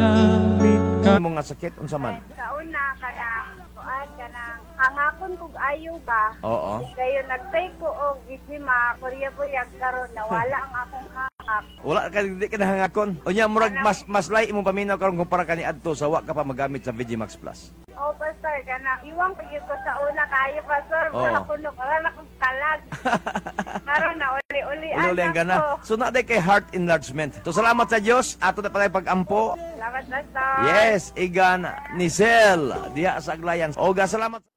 Mo nga sakit unsa man? Sa una kanang hangakon kog ayo ba? Oo. Kayo nagtay ko og gisima, kurya-kurya karon nawala ang akong hangak. Wala ka di ka nahangakon. Unya murag mas lay imong paminaw karon kumpara kani adto sa wa ka pa magamit sa VGMax Plus. Oh, pastor, kanang iwang pagid ko sa una kayo, pastor. Wala ko no, wala akong talag. Karon na uli-uli Uli ang gana. So na day kay heart enlargement. So salamat sa Dios ato na pala pag-ampo. Salamat, pastor. Yes, igan ni Sel diha sa Aglayan. Oga salamat.